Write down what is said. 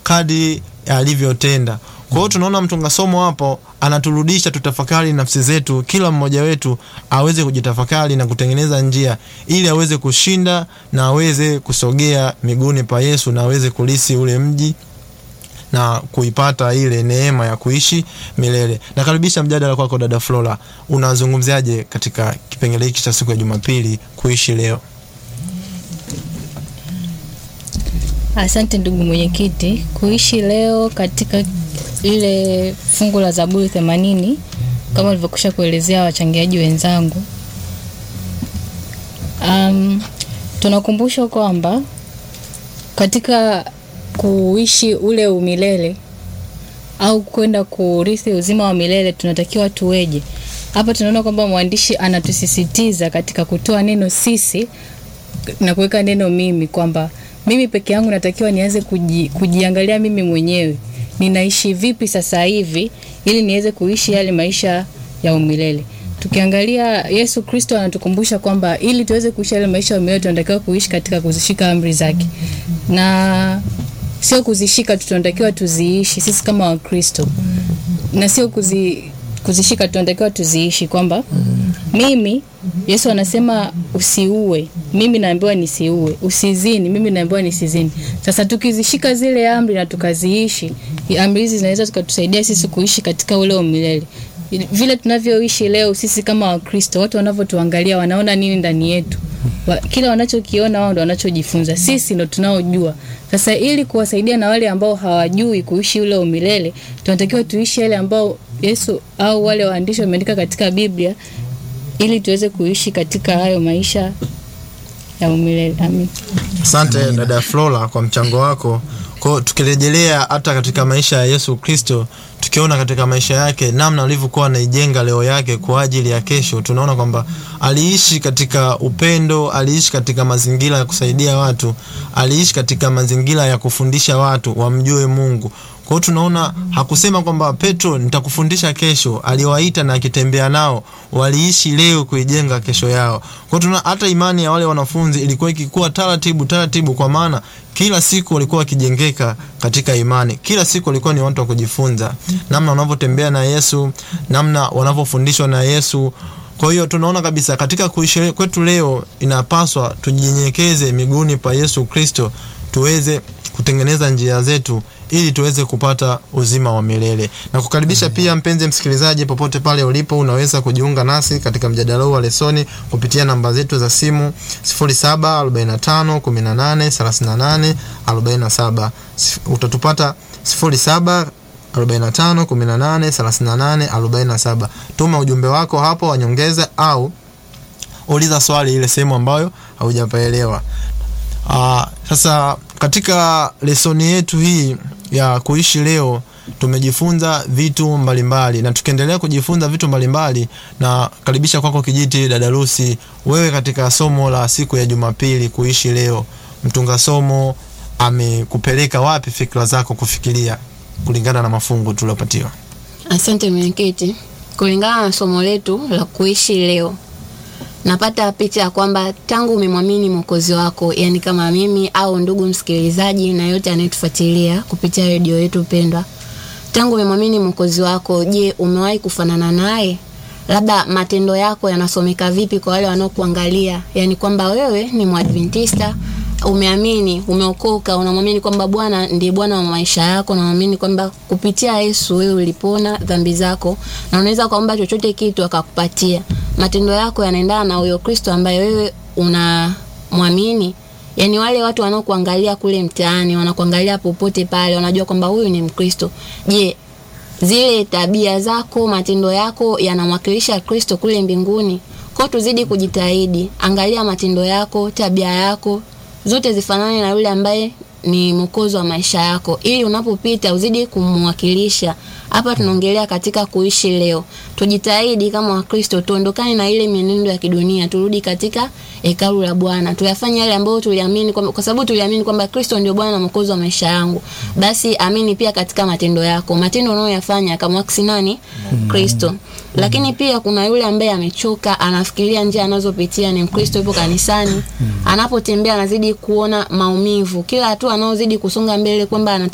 kadri alivyotenda. Kwa hiyo tunaona mtunga somo hapo anaturudisha tutafakari nafsi zetu, kila mmoja wetu aweze kujitafakari na kutengeneza njia ili aweze kushinda na aweze kusogea miguuni pa Yesu na aweze kulisi ule mji na kuipata ile neema ya kuishi milele. Nakaribisha mjadala kwako dada Flora. Unazungumziaje katika kipengele hiki cha siku ya Jumapili, kuishi leo? Asante ndugu mwenyekiti. Kuishi leo katika ile fungu la Zaburi 80 kama nilivyokwisha kuelezea wachangiaji wenzangu, tunakumbushwa kwamba katika kuishi ule umilele au kwenda kurithi uzima wa milele tunatakiwa tuweje. Hapa tunaona kwamba mwandishi anatusisitiza katika kutoa neno sisi na kuweka neno mimi, kwamba mimi peke yangu natakiwa nianze kujiangalia mimi mwenyewe ninaishi vipi sasa hivi ili niweze kuishi yale maisha ya umilele. Tukiangalia Yesu Kristo anatukumbusha kwamba ili tuweze kuishi yale maisha ya umilele tunatakiwa kuishi katika kuzishika amri zake, na sio kuzishika, tunatakiwa tuziishi sisi kama Wakristo, na sio kuzishika, tunatakiwa tuziishi. Kwamba mimi, Yesu anasema usiue, mimi naambiwa nisiue, usizini, mimi naambiwa nisizini. Sasa tukizishika zile amri na tukaziishi, amri hizi zinaweza kutusaidia sisi kuishi katika ule umilele. Vile tunavyoishi leo sisi kama Wakristo, watu wanavyotuangalia wanaona nini ndani yetu? Kila wanachokiona wao ndio wanachojifunza, sisi ndio tunaojua. Sasa ili kuwasaidia na wale ambao hawajui kuishi ule umilele, tunatakiwa tuishi yale ambao Yesu au wale waandishi wameandika katika Biblia ili tuweze kuishi katika hayo maisha ya umilele. Amen. Asante dada Flora kwa mchango wako. Kwa tukirejelea hata katika maisha ya Yesu Kristo, tukiona katika maisha yake namna alivyokuwa anaijenga leo yake kwa ajili ya kesho, tunaona kwamba aliishi katika upendo, aliishi katika mazingira ya kusaidia watu, aliishi katika mazingira ya kufundisha watu wamjue Mungu. Kwa hiyo tunaona hakusema kwamba Petro nitakufundisha kesho, aliwaita na akitembea nao, waliishi leo kuijenga kesho yao. Kwa hiyo tunaona hata imani ya wale wanafunzi ilikuwa ikikua taratibu, kwa maana kila siku walikuwa wakijengeka katika imani. Kila siku walikuwa ni watu wa kujifunza namna wanavyotembea na Yesu, namna wanavyofundishwa na Yesu. Kwa hiyo tunaona kabisa katika kuishi kwetu leo inapaswa tujinyenyekeze miguuni pa Yesu Kristo, tuweze kutengeneza njia zetu ili tuweze kupata uzima wa milele. Na kukaribisha pia mpenzi msikilizaji, popote pale ulipo, unaweza kujiunga nasi katika mjadala wa lesoni kupitia namba zetu za simu 0745183847. Utatupata 0745183847. Tuma ujumbe wako hapo wa nyongeza au uliza swali ile sehemu ambayo haujapaelewa. Sasa katika lesoni yetu hii ya kuishi leo tumejifunza vitu mbalimbali na tukiendelea kujifunza vitu mbalimbali. Na karibisha kwako kijiti dada Lucy, wewe katika somo la siku ya Jumapili, kuishi leo, mtunga somo amekupeleka wapi fikra zako kufikiria kulingana na mafungu tuliyopatiwa? Asante mwenyekiti. Kulingana na somo letu la kuishi leo, napata picha ya kwamba tangu umemwamini Mwokozi wako, yani kama mimi au ndugu msikilizaji na yote anayetufuatilia kupitia redio yetu pendwa, tangu umemwamini Mwokozi wako, je, umewahi kufanana naye? Labda matendo yako yanasomeka vipi kwa wale wanaokuangalia? Yani kwamba wewe ni Mwadventista, umeamini, umeokoka, unamwamini kwamba Bwana ndiye Bwana wa maisha yako, na unaamini kwamba kupitia Yesu wewe ulipona dhambi zako na unaweza kuomba chochote kitu akakupatia. Matendo yako yanaendana na huyo Kristo ambaye wewe unamwamini. Yani wale watu wanaokuangalia kule mtaani, wanakuangalia popote pale, wanajua kwamba huyu ni Mkristo. Je, zile tabia zako, matendo yako yanamwakilisha Kristo kule mbinguni? Kwa tuzidi kujitahidi, angalia matendo yako, tabia yako zote zifanane na yule ambaye ni Mwokozi wa maisha yako, ili unapopita uzidi kumwakilisha. Hapa tunaongelea katika kuishi leo. Tujitahidi kama Wakristo, tuondokane na ile mienendo ya kidunia, turudi katika hekalu la Bwana. Tuyafanye yale ambayo tuliamini, kwa sababu tuliamini kwamba Kristo ndio Bwana na Mwokozi wa maisha yangu. Basi amini pia katika matendo yako. Matendo unayoyafanya kama wakisi nani? Kristo. Lakini pia kuna yule ambaye amechoka, anafikiria njia anazopitia, ni Mkristo, yupo kanisani, anapotembea anazidi kuona maumivu. Kila hatua anaozidi kusonga mbele kwamba